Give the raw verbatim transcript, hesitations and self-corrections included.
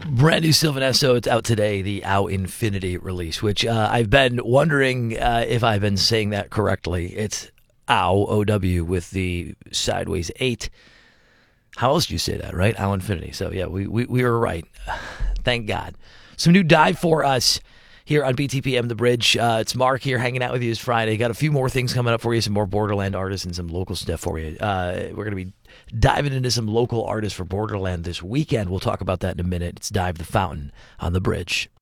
Brand new Sylvan Esso. It's out today, the Ow Infinity release, which uh, I've been wondering uh, if I've been saying that correctly. It's Ow, O W, with the sideways eight. How else do you say that, right? Ow Infinity. So, yeah, we, we, we were right. Thank God. Some new dive for us here on B T P M The Bridge. Uh, it's Mark here hanging out with you this Friday. Got a few more things coming up for you, some more Borderland artists and some local stuff for you. Uh, we're going to be diving into some local artists for Borderland this weekend. We'll talk about that in a minute. It's Dive the Fountain on The Bridge.